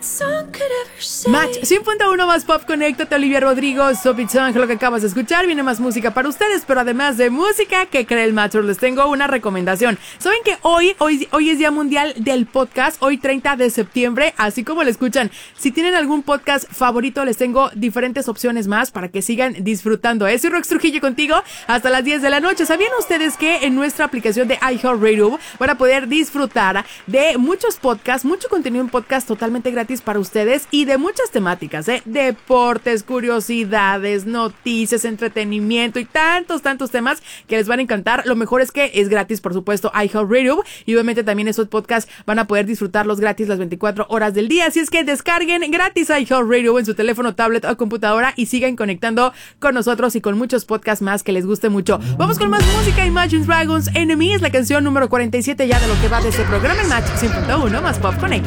Match 100.1 más Pop, conéctate. Olivia Rodrigo, Stupid Song, lo que acabas de escuchar. Viene más música para ustedes, pero además de música, ¿qué cree el Match? Les tengo una recomendación. ¿Saben que hoy es Día Mundial del Podcast? Hoy 30 de septiembre, así como lo escuchan. Si tienen algún podcast favorito, les tengo diferentes opciones más para que sigan disfrutando. Soy Rox Trujillo contigo hasta las 10 de la noche. ¿Sabían ustedes que en nuestra aplicación de iHeartRadio van a poder disfrutar de muchos podcasts, mucho contenido en podcast totalmente gratis para ustedes y de muchas temáticas, deportes, curiosidades, noticias, entretenimiento y tantos temas que les van a encantar? Lo mejor es que es gratis, por supuesto, iHeartRadio, y obviamente también esos podcasts van a poder disfrutarlos gratis las 24 horas del día. Así es que descarguen gratis iHeartRadio en su teléfono, tablet o computadora y sigan conectando con nosotros y con muchos podcasts más que les guste mucho. Vamos con más música. Imagine Dragons, Enemy es la canción número 47 ya de lo que va de este programa en Match 100.1 más Pop Connect.